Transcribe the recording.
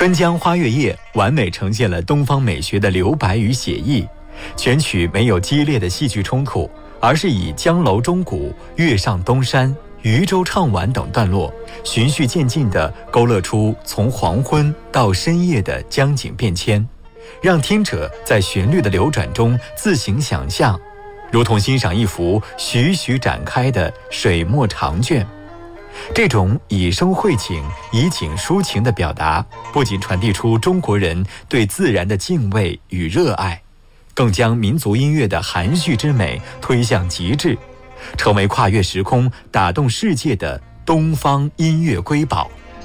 春江花月夜完美呈现了东方美学的留白与写意，全曲没有激烈的戏剧冲突，而是以江楼钟鼓、月上东山、渔舟唱晚等段落，循序渐进地勾勒出从黄昏到深夜的江景变迁，让听者在旋律的流转中自行想象，如同欣赏一幅徐徐展开的水墨长卷。这种以声绘景、以景抒情的表达，不仅传递出中国人对自然的敬畏与热爱，更将民族音乐的含蓄之美推向极致，成为跨越时空、打动世界的东方音乐瑰宝。